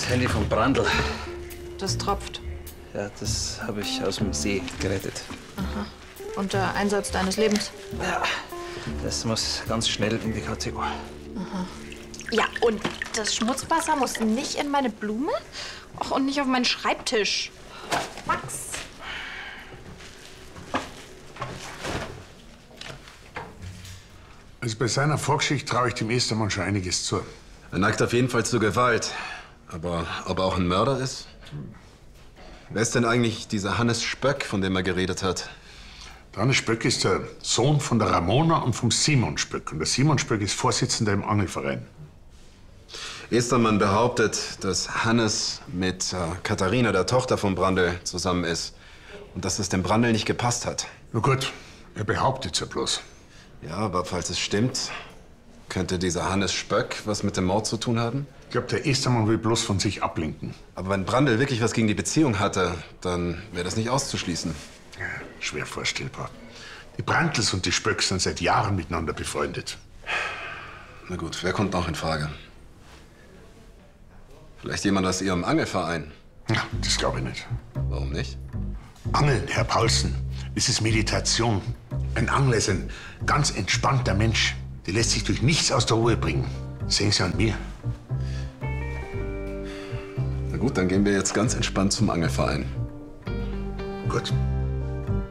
das Handy von Brandl. Das tropft. Ja, das habe ich aus dem See gerettet. Aha. Unter Einsatz deines Lebens? Ja, das muss ganz schnell in die KTO. Aha. Ja, und das Schmutzwasser muss nicht in meine Blume? Och, und nicht auf meinen Schreibtisch. Max! Also bei seiner Vorgeschichte traue ich dem Estermann schon einiges zu. Er neigt auf jeden Fall zur Gewalt. Aber ob er auch ein Mörder ist? Wer ist denn eigentlich dieser Hannes Spöck, von dem er geredet hat? Der Hannes Spöck ist der Sohn von der Ramona und vom Simon Spöck. Und der Simon Spöck ist Vorsitzender im Angelverein. Estermann behauptet, dass Hannes mit Katharina, der Tochter von Brandl, zusammen ist. Und dass es dem Brandl nicht gepasst hat. Na gut, er behauptet's ja bloß. Ja, aber falls es stimmt, könnte dieser Hannes Spöck was mit dem Mord zu tun haben? Ich glaube, der Estermann will bloß von sich ablenken. Aber wenn Brandl wirklich was gegen die Beziehung hatte, dann wäre das nicht auszuschließen. Ja, schwer vorstellbar. Die Brandls und die Spöcks sind seit Jahren miteinander befreundet. Na gut, wer kommt noch in Frage? Vielleicht jemand aus Ihrem Angelverein? Ja, das glaube ich nicht. Warum nicht? Angeln, Herr Paulsen, das ist Meditation. Ein Angler ist ein ganz entspannter Mensch. Der lässt sich durch nichts aus der Ruhe bringen. Sehen Sie an mir. Na gut, dann gehen wir jetzt ganz entspannt zum Angelverein. Gut.